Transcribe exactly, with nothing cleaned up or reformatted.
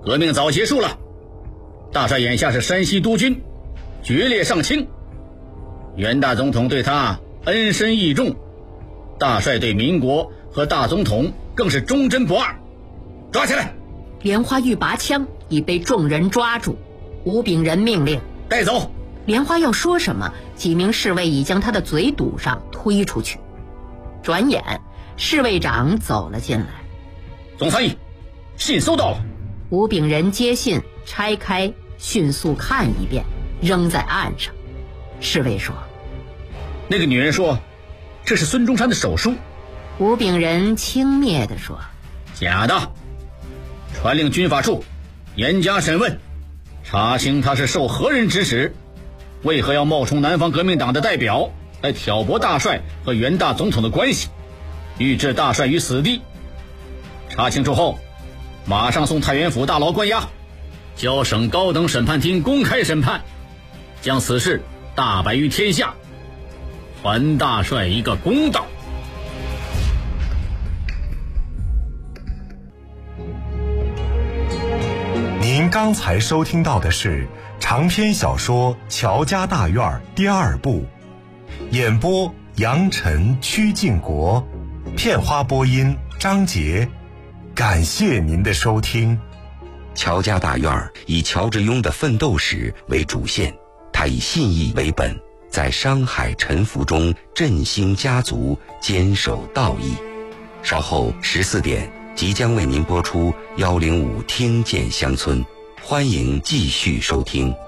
革命早结束了，大帅眼下是山西督军，决烈上卿，袁大总统对他恩深义重，大帅对民国和大总统更是忠贞不二，抓起来！ 莲花欲拔枪，已被众人抓住。吴秉仁命令带走。 莲花要说什么，几名侍卫已将他的嘴堵上，推出去。转眼侍卫长走了进来。 总参议，信收到了。 吴秉仁接信，拆开迅速看一遍，扔在案上。侍卫说： 那个女人说这是孙中山的手书。 吴秉仁轻蔑地说： 假的，传令军法处严加审问，查清他是受何人指使，为何要冒充南方革命党的代表来挑拨大帅和袁大总统的关系，欲置大帅于死地。查清楚后，马上送太原府大牢关押，交省高等审判厅公开审判，将此事大白于天下，还大帅一个公道。 您刚才收听到的是长篇小说《乔家大院》第二部，演播杨晨、曲靖国，片花播音张杰。感谢您的收听。 乔家大院以乔致庸的奋斗史为主线，他以信义为本，在商海沉浮中振兴家族，坚守道义。稍后十四点即将为您播出幺零五听见乡村，欢迎继续收听。